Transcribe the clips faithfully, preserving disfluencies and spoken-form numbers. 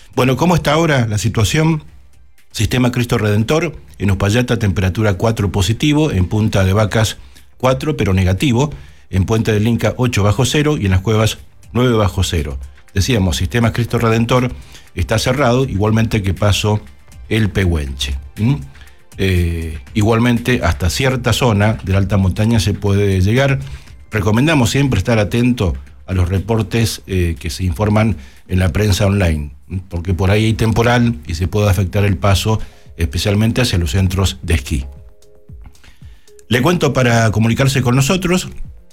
Bueno, ¿cómo está ahora la situación? Sistema Cristo Redentor, en Uspallata temperatura cuatro positivo, en Punta de Vacas cuatro pero negativo, en Puente del Inca ocho bajo cero y en Las Cuevas nueve bajo cero. Decíamos, Sistema Cristo Redentor está cerrado, igualmente que Paso El Pehuenche. ¿Mm? Eh, igualmente hasta cierta zona de la alta montaña se puede llegar. Recomendamos siempre estar atento a los reportes eh, que se informan en la prensa online, porque por ahí hay temporal y se puede afectar el paso, especialmente hacia los centros de esquí. Le cuento, para comunicarse con nosotros,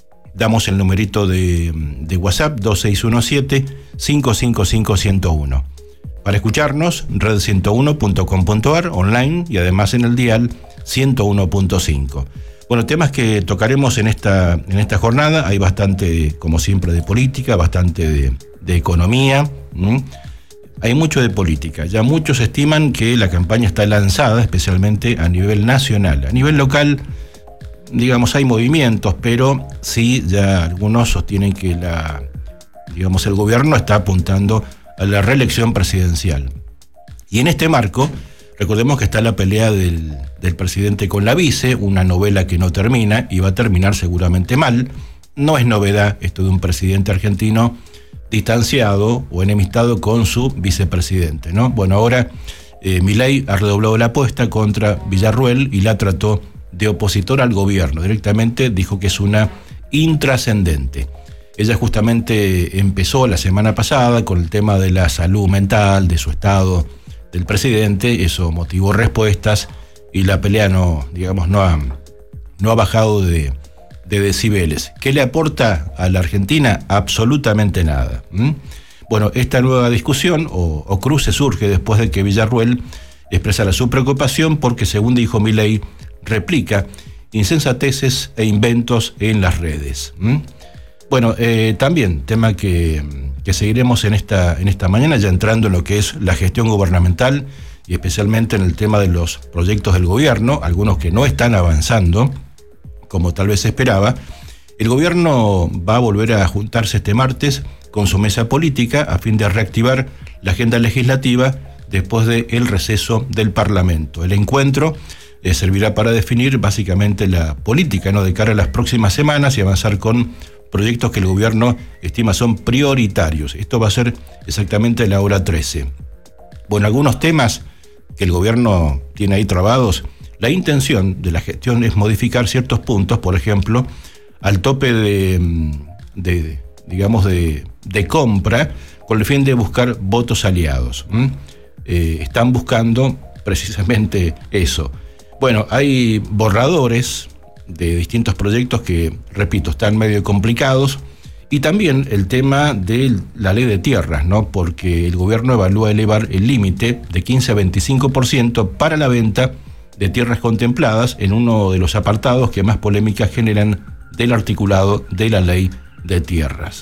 damos el numerito de, de WhatsApp dos seis uno siete, cinco cinco cinco, uno cero uno. Para escucharnos, red ciento uno punto com punto a r, online y además en el dial ciento uno punto cinco. Bueno, temas que tocaremos en esta, en esta jornada. Hay bastante, como siempre, de política, bastante de, de economía. ¿Mm? Hay mucho de política. Ya muchos estiman que la campaña está lanzada, especialmente a nivel nacional. A nivel local, digamos, hay movimientos, pero sí, ya algunos sostienen que la, digamos, el gobierno está apuntando a la reelección presidencial. Y en este marco, recordemos que está la pelea del, del presidente con la vice, una novela que no termina y va a terminar seguramente mal. No es novedad esto de un presidente argentino distanciado o enemistado con su vicepresidente, ¿no? Bueno, ahora eh, Milei ha redoblado la apuesta contra Villarruel y la trató de opositor al gobierno. Directamente dijo que es una intrascendente. Ella justamente empezó la semana pasada con el tema de la salud mental, de su estado del presidente. Eso motivó respuestas y la pelea no, digamos, no ha, no ha bajado de, de decibeles. ¿Qué le aporta a la Argentina? Absolutamente nada. ¿Mm? Bueno, esta nueva discusión o, o cruce surge después de que Villarruel expresara su preocupación porque, según dijo Milei, replica insensateces e inventos en las redes. ¿Mm? Bueno, eh, también tema que, que seguiremos en esta, en esta mañana, ya entrando en lo que es la gestión gubernamental y especialmente en el tema de los proyectos del gobierno, algunos que no están avanzando, como tal vez se esperaba. El gobierno va a volver a juntarse este martes con su mesa política a fin de reactivar la agenda legislativa después del receso del Parlamento. El encuentro eh, servirá para definir básicamente la política, ¿no?, de cara a las próximas semanas y avanzar con proyectos que el gobierno estima son prioritarios. Esto va a ser exactamente la hora trece. Bueno, algunos temas que el gobierno tiene ahí trabados. La intención de la gestión es modificar ciertos puntos, por ejemplo, al tope de, de digamos, de, de compra, con el fin de buscar votos aliados. ¿Mm? Eh, están buscando precisamente eso. Bueno, hay borradores de distintos proyectos que, repito, están medio complicados, y también el tema de la ley de tierras, ¿no? Porque el gobierno evalúa elevar el límite de quince a veinticinco por ciento para la venta de tierras contempladas en uno de los apartados que más polémicas generan del articulado de la ley de tierras.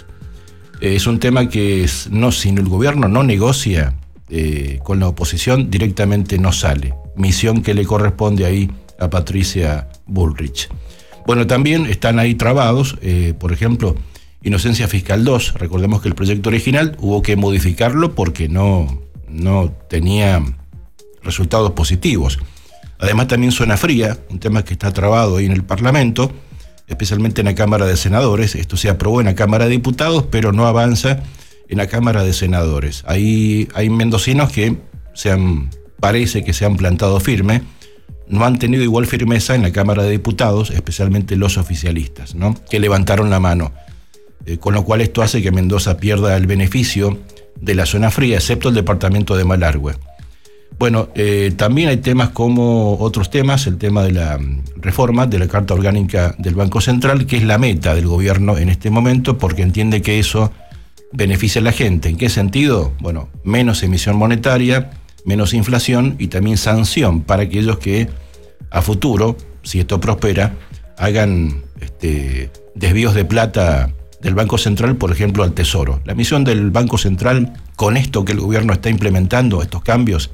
Es un tema que es, no, si el gobierno no negocia eh, con la oposición, directamente no sale. Misión que le corresponde ahí a Patricia Bullrich. Bueno, también están ahí trabados, eh, por ejemplo, Inocencia Fiscal dos. Recordemos que el proyecto original hubo que modificarlo porque no, no tenía resultados positivos. Además, también Zona Fría, un tema que está trabado ahí en el Parlamento, especialmente en la Cámara de Senadores. Esto se aprobó en la Cámara de Diputados, pero no avanza en la Cámara de Senadores. Ahí hay mendocinos que se han, parece que se han plantado firme. No han tenido igual firmeza en la Cámara de Diputados, especialmente los oficialistas, ¿no?, que levantaron la mano. Eh, con lo cual esto hace que Mendoza pierda el beneficio de la zona fría, excepto el departamento de Malargüe. Bueno, eh, también hay temas como otros temas, el tema de la reforma de la Carta Orgánica del Banco Central, que es la meta del gobierno en este momento, porque entiende que eso beneficia a la gente. ¿En qué sentido? Bueno, menos emisión monetaria, menos inflación y también sanción para aquellos que a futuro, si esto prospera, hagan este, desvíos de plata del Banco Central, por ejemplo, al Tesoro. La misión del Banco Central, con esto que el gobierno está implementando, estos cambios,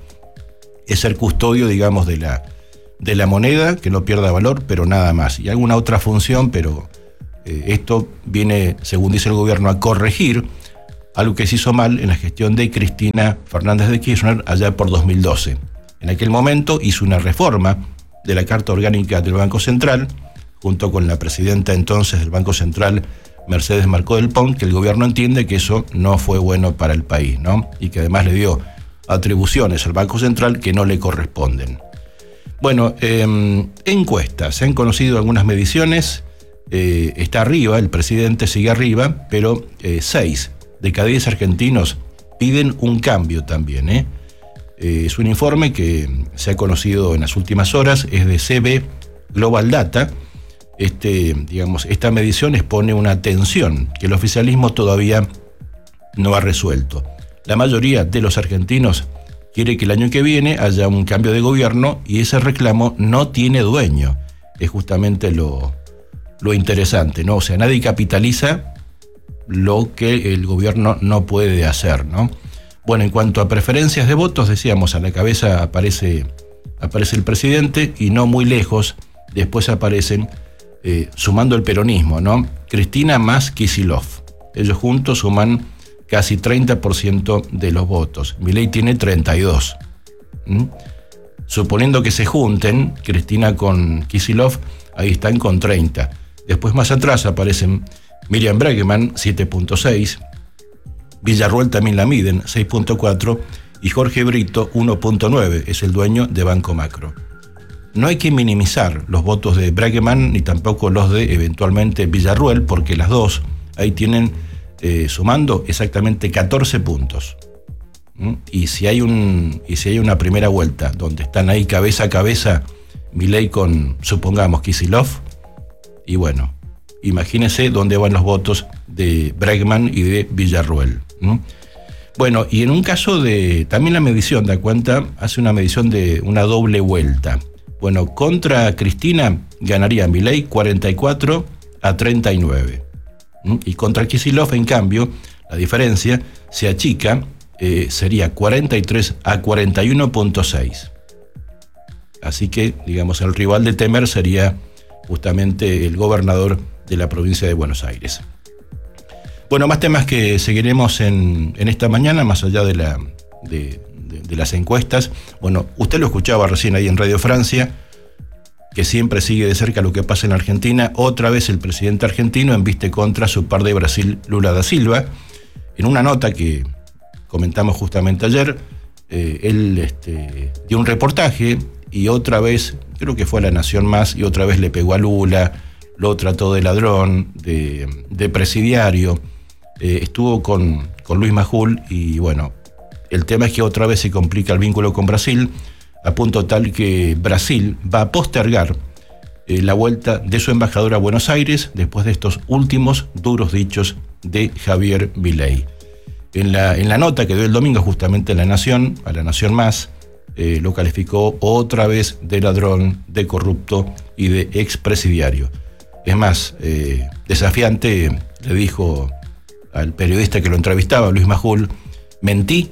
es ser custodio, digamos, de la, de la moneda, que no pierda valor, pero nada más. Y alguna otra función, pero eh, esto viene, según dice el gobierno, a corregir algo que se hizo mal en la gestión de Cristina Fernández de Kirchner allá por dos mil doce. En aquel momento hizo una reforma de la Carta Orgánica del Banco Central, junto con la presidenta entonces del Banco Central, Mercedes Marcó del Pont, que el gobierno entiende que eso no fue bueno para el país, ¿no? Y que además le dio atribuciones al Banco Central que no le corresponden. Bueno, eh, encuestas, se han conocido algunas mediciones, eh, está arriba, el presidente sigue arriba, pero eh, seis de cada diez argentinos piden un cambio también, ¿eh? Eh, es un informe que se ha conocido en las últimas horas, es de C B Global Data. Este, digamos, esta medición expone una tensión que el oficialismo todavía no ha resuelto. La mayoría de los argentinos quiere que el año que viene haya un cambio de gobierno y ese reclamo no tiene dueño. Es justamente lo, lo interesante, ¿no? O sea, nadie capitaliza lo que el gobierno no puede hacer, ¿no? Bueno, en cuanto a preferencias de votos, decíamos, a la cabeza aparece, aparece el presidente y no muy lejos, después aparecen, eh, sumando el peronismo, ¿no? Cristina más Kicillof. Ellos juntos suman casi treinta por ciento de los votos. Milei tiene treinta y dos. ¿Mm? Suponiendo que se junten, Cristina con Kicillof, ahí están con treinta. Después más atrás aparecen Miriam Bregman, siete punto seis, Villarruel también la miden, seis punto cuatro, y Jorge Brito, uno punto nueve, es el dueño de Banco Macro. No hay que minimizar los votos de Bregman ni tampoco los de eventualmente Villarruel, porque las dos ahí tienen, eh, sumando exactamente catorce puntos. ¿Mm? Y si hay un y si hay una primera vuelta donde están ahí cabeza a cabeza Milei con, supongamos, Kicillof, y bueno, imagínense dónde van los votos de Bregman y de Villarruel. ¿Mm? Bueno, y en un caso de, también la medición da cuenta, hace una medición de una doble vuelta. Bueno, contra Cristina ganaría Milei cuarenta y cuatro a treinta y nueve. ¿Mm? Y contra Kicillof, en cambio, la diferencia se achica, eh, sería cuarenta y tres a cuarenta y uno punto seis. Así que, digamos, el rival de temer sería justamente el gobernador de la provincia de Buenos Aires. Bueno, más temas que seguiremos en, en esta mañana, más allá de, la, de, de, de las encuestas. Bueno, usted lo escuchaba recién ahí en Radio Francia, que siempre sigue de cerca lo que pasa en Argentina. Otra vez el presidente argentino embiste contra su par de Brasil, Lula da Silva. En una nota que comentamos justamente ayer, eh, él este, dio un reportaje y otra vez, creo que fue a La Nación Más, y otra vez le pegó a Lula, lo trató de ladrón, de, de presidiario. Eh, estuvo con, con Luis Majul y bueno, el tema es que otra vez se complica el vínculo con Brasil, a punto tal que Brasil va a postergar eh, la vuelta de su embajador a Buenos Aires después de estos últimos duros dichos de Javier Milei. En la, en la nota que dio el domingo justamente en La Nación, a La Nación Más, eh, lo calificó otra vez de ladrón, de corrupto y de expresidiario. Es más, eh, desafiante, le dijo al periodista que lo entrevistaba, Luis Majul, mentí.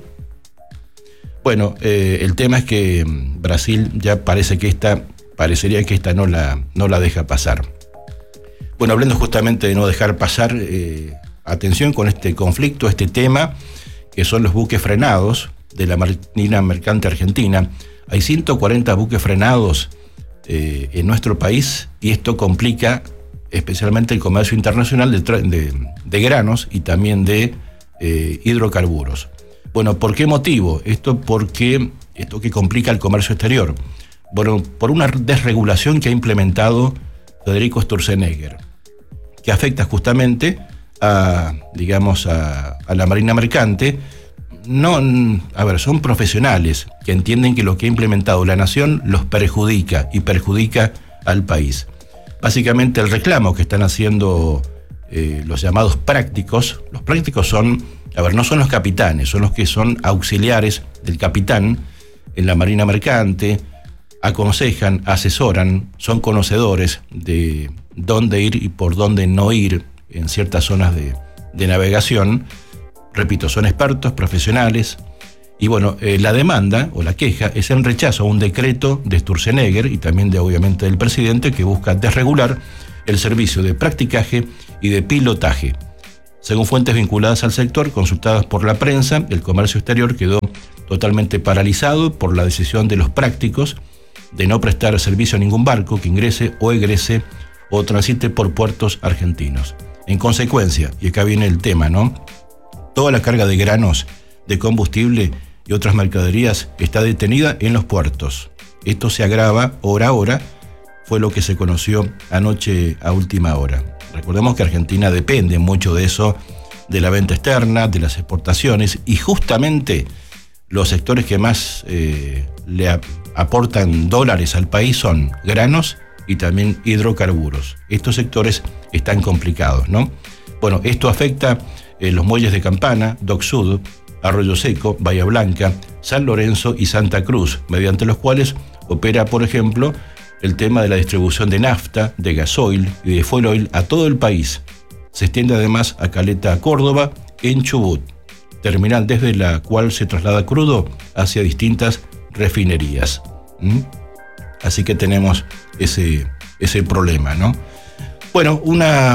Bueno, eh, el tema es que Brasil ya parece que esta, parecería que esta no la, no la deja pasar. Bueno, hablando justamente de no dejar pasar, eh, atención con este conflicto, este tema, que son los buques frenados de la Marina Mercante Argentina. Hay ciento cuarenta buques frenados eh, en nuestro país y esto complica especialmente el comercio internacional de, de, de granos y también de eh, hidrocarburos. Bueno, ¿por qué motivo? Esto porque esto que complica el comercio exterior. Bueno, por una desregulación que ha implementado Federico Sturzenegger, que afecta justamente a, digamos, a, a la Marina Mercante. No, a ver, son profesionales que entienden que lo que ha implementado la nación los perjudica y perjudica al país. Básicamente el reclamo que están haciendo eh, los llamados prácticos, los prácticos son, a ver, no son los capitanes, son los que son auxiliares del capitán en la Marina Mercante, aconsejan, asesoran, son conocedores de dónde ir y por dónde no ir en ciertas zonas de, de navegación. Repito, son expertos, profesionales. Y bueno, eh, la demanda o la queja es en rechazo a un decreto de Sturzenegger y también de, obviamente, del presidente, que busca desregular el servicio de practicaje y de pilotaje. Según fuentes vinculadas al sector, consultadas por la prensa, el comercio exterior quedó totalmente paralizado por la decisión de los prácticos de no prestar servicio a ningún barco que ingrese o egrese o transite por puertos argentinos. En consecuencia, y acá viene el tema, ¿no? Toda la carga de granos, de combustible y otras mercaderías está detenida en los puertos. Esto se agrava hora a hora, fue lo que se conoció anoche a última hora. Recordemos que Argentina depende mucho de eso, de la venta externa, de las exportaciones, y justamente los sectores que más eh, le a, aportan dólares al país son granos y también hidrocarburos. Estos sectores están complicados, ¿no? Bueno, esto afecta eh, los muelles de Campana, Dock Sud, Arroyo Seco, Bahía Blanca, San Lorenzo y Santa Cruz, mediante los cuales opera, por ejemplo, el tema de la distribución de nafta, de gasoil y de fuel oil a todo el país. Se extiende además a Caleta, Córdoba, en Chubut, terminal desde la cual se traslada crudo hacia distintas refinerías. ¿Mm? Así que tenemos ese, ese problema, ¿no? Bueno, una,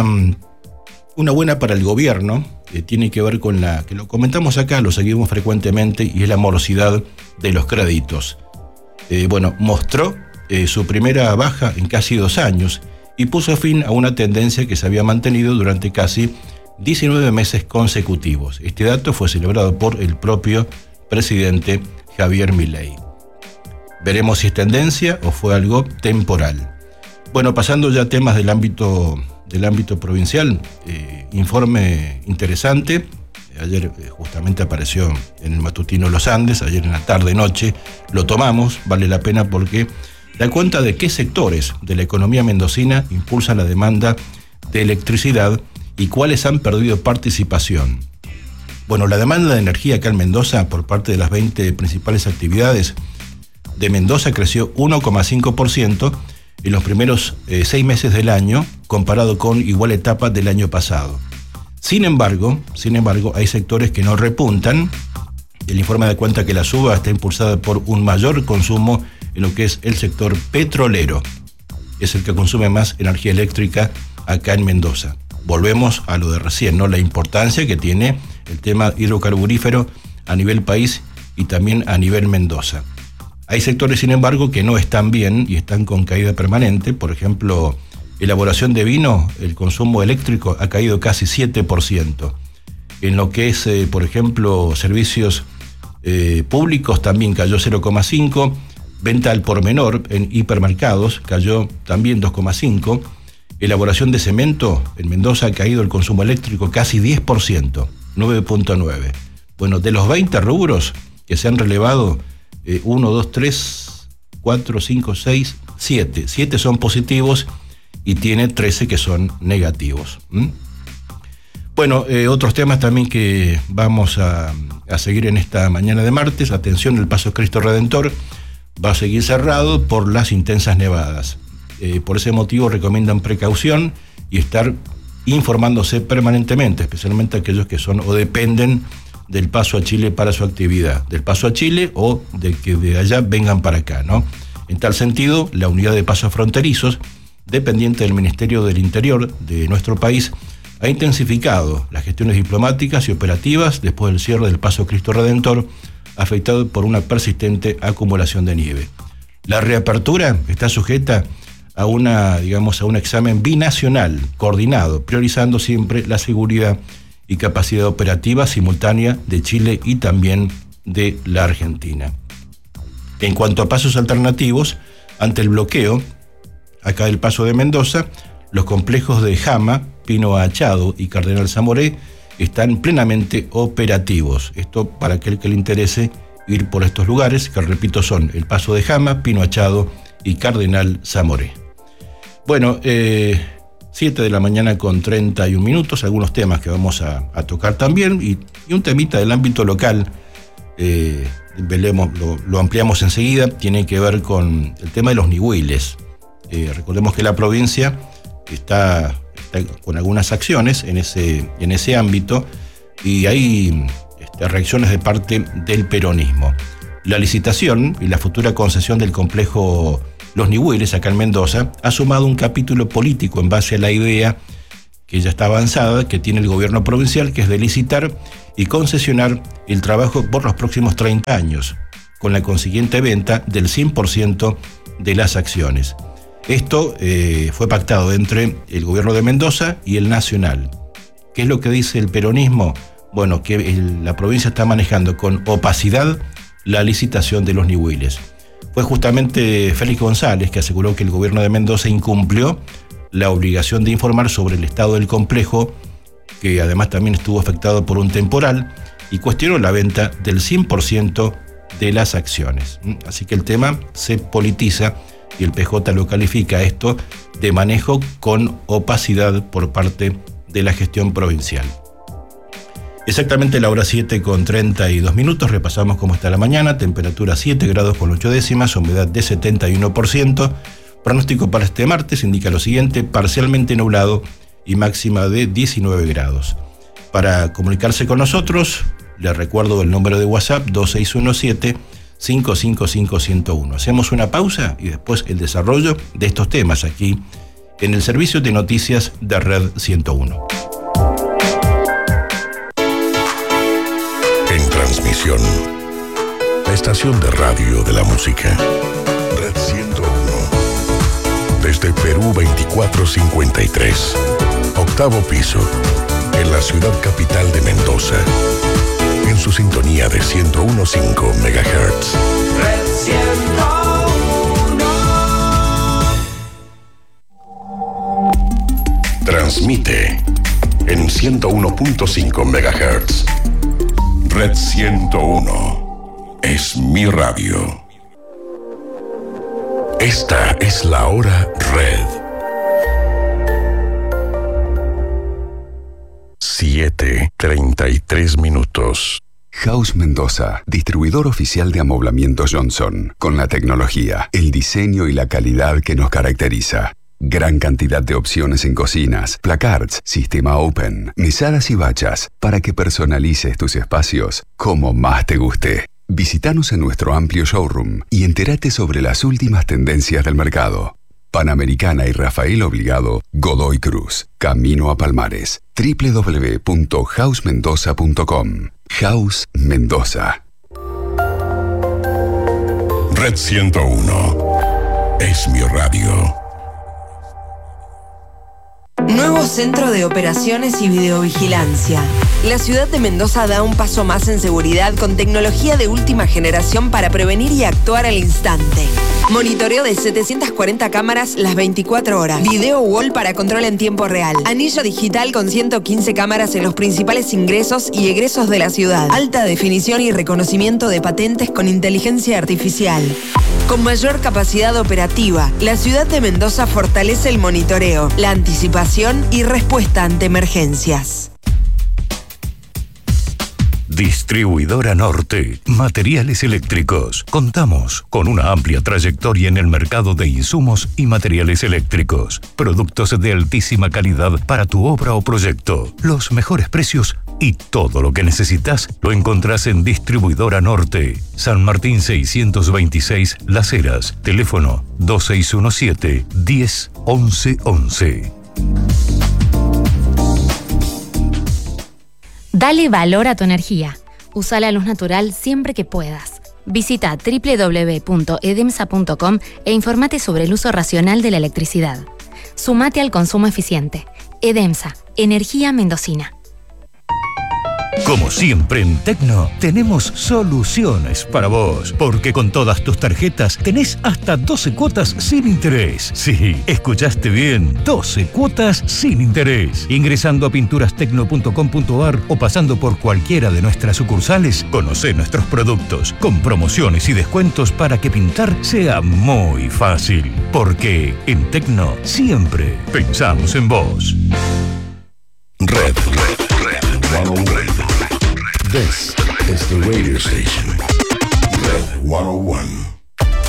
una buena para el gobierno eh, tiene que ver con la, que lo comentamos acá, lo seguimos frecuentemente, y es la morosidad de los créditos. Eh, bueno, mostró eh, su primera baja en casi dos años y puso fin a una tendencia que se había mantenido durante casi diecinueve meses consecutivos. Este dato fue celebrado por el propio presidente Javier Milei. Veremos si es tendencia o fue algo temporal. Bueno, pasando ya a temas del ámbito, del ámbito provincial, eh, informe interesante. Ayer eh, justamente apareció en el matutino Los Andes, ayer en la tarde-noche lo tomamos, vale la pena porque da cuenta de qué sectores de la economía mendocina impulsan la demanda de electricidad y cuáles han perdido participación. Bueno, la demanda de energía acá en Mendoza por parte de las veinte principales actividades de Mendoza creció uno coma cinco por ciento en los primeros eh, seis meses del año, comparado con igual etapa del año pasado. Sin embargo, sin embargo, hay sectores que no repuntan. El informe da cuenta que la suba está impulsada por un mayor consumo en lo que es el sector petrolero. Es el que consume más energía eléctrica acá en Mendoza. Volvemos a lo de recién, ¿no? La importancia que tiene el tema hidrocarburífero a nivel país y también a nivel Mendoza. Hay sectores, sin embargo, que no están bien y están con caída permanente. Por ejemplo, elaboración de vino, el consumo eléctrico ha caído casi siete por ciento. En lo que es, eh, por ejemplo, servicios eh, públicos también cayó cero coma cinco por ciento. Venta al por menor en hipermercados cayó también dos coma cinco por ciento. Elaboración de cemento, en Mendoza ha caído el consumo eléctrico casi diez por ciento, nueve punto nueve por ciento. Bueno, de los veinte rubros que se han relevado, eh, uno, dos, tres, cuatro, cinco, seis, siete. siete son positivos y tiene trece que son negativos. ¿Mm? Bueno, eh, otros temas también que vamos a, a seguir en esta mañana de martes. Atención, el Paso Cristo Redentor va a seguir cerrado por las intensas nevadas. Eh, por ese motivo recomiendan precaución y estar informándose permanentemente, especialmente aquellos que son o dependen del paso a Chile para su actividad, del paso a Chile o de que de allá vengan para acá, ¿no? En tal sentido, la unidad de pasos fronterizos, dependiente del Ministerio del Interior de nuestro país, ha intensificado las gestiones diplomáticas y operativas después del cierre del Paso Cristo Redentor, afectado por una persistente acumulación de nieve. La reapertura está sujeta a una, digamos, a un examen binacional coordinado, priorizando siempre la seguridad y capacidad operativa simultánea de Chile y también de la Argentina. En cuanto a pasos alternativos, ante el bloqueo, acá del Paso de Mendoza, los complejos de Jama, Pino Achado y Cardenal Zamoré están plenamente operativos. Esto para aquel que le interese ir por estos lugares, que repito son el Paso de Jama, Pino Achado y Cardenal Zamoré. Bueno, eh, siete de la mañana con treinta y un minutos, algunos temas que vamos a, a tocar también y, y un temita del ámbito local, eh, velemos, lo, lo ampliamos enseguida, tiene que ver con el tema de los nihuiles. Eh, recordemos que la provincia está, está con algunas acciones en ese, en ese ámbito y hay este, reacciones de parte del peronismo. La licitación y la futura concesión del complejo Los Nihuiles, acá en Mendoza, ha sumado un capítulo político en base a la idea que ya está avanzada, que tiene el gobierno provincial, que es de licitar y concesionar el trabajo por los próximos treinta años, con la consiguiente venta del cien por ciento de las acciones. Esto eh, fue pactado entre el gobierno de Mendoza y el nacional. ¿Qué es lo que dice el peronismo? Bueno, que el, la provincia está manejando con opacidad la licitación de los Ñihuiles. Fue justamente Félix González que aseguró que el gobierno de Mendoza incumplió la obligación de informar sobre el estado del complejo, que además también estuvo afectado por un temporal, y cuestionó la venta del cien por ciento de las acciones. Así que el tema se politiza y el P J lo califica esto de manejo con opacidad por parte de la gestión provincial. Exactamente la hora siete con treinta y dos minutos, repasamos cómo está la mañana, temperatura siete grados con ocho décimas, humedad de setenta y uno por ciento, pronóstico para este martes indica lo siguiente: parcialmente nublado y máxima de diecinueve grados. Para comunicarse con nosotros, les recuerdo el número de WhatsApp dos seis uno siete, cinco cinco cinco, uno cero uno. Hacemos una pausa y después el desarrollo de estos temas aquí en el servicio de noticias de Red ciento uno. En transmisión, la estación de radio de la música, Red ciento uno. Desde Perú veinticuatro cincuenta y tres, octavo piso, en la ciudad capital de Mendoza, en su sintonía de ciento uno punto cinco megahertz. Red ciento uno. Transmite en ciento uno punto cinco megahertz. Red ciento uno es mi radio. Esta es la hora Red. siete treinta y tres minutos. House Mendoza, distribuidor oficial de amoblamiento Johnson, con la tecnología, el diseño y la calidad que nos caracteriza. Gran cantidad de opciones en cocinas, placards, sistema open, mesadas y bachas, para que personalices tus espacios como más te guste. Visítanos en nuestro amplio showroom y entérate sobre las últimas tendencias del mercado. Panamericana y Rafael Obligado, Godoy Cruz, Camino a Palmares. doble u doble u doble u punto house mendoza punto com. House Mendoza. Red ciento uno es mi radio. Nuevo Centro de Operaciones y Videovigilancia. La ciudad de Mendoza da un paso más en seguridad con tecnología de última generación para prevenir y actuar al instante. Monitoreo de setecientas cuarenta cámaras las veinticuatro horas. Video wall para control en tiempo real. Anillo digital con ciento quince cámaras en los principales ingresos y egresos de la ciudad. Alta definición y reconocimiento de patentes con inteligencia artificial. Con mayor capacidad operativa, la ciudad de Mendoza fortalece el monitoreo, la anticipación y respuesta ante emergencias. Distribuidora Norte, materiales eléctricos. Contamos con una amplia trayectoria en el mercado de insumos y materiales eléctricos. Productos de altísima calidad para tu obra o proyecto. Los mejores precios y todo lo que necesitas lo encontrás en Distribuidora Norte. San Martín seiscientos veintiséis Las Heras. Teléfono dos seis uno siete, diez, once, once. Dale valor a tu energía. Usa la luz natural siempre que puedas. Visita doble u doble u doble u punto edemsa punto com e informate sobre el uso racional de la electricidad. Sumate al consumo eficiente. Edemsa, energía mendocina. Como siempre en Tecno, tenemos soluciones para vos, porque con todas tus tarjetas tenés hasta doce cuotas sin interés. Sí, escuchaste bien, doce cuotas sin interés. Ingresando a pinturas tecno punto com punto a r o pasando por cualquiera de nuestras sucursales, conocé nuestros productos con promociones y descuentos para que pintar sea muy fácil. Porque en Tecno siempre pensamos en vos. Red, red, red, red, red. This is the radio station, Red ciento uno.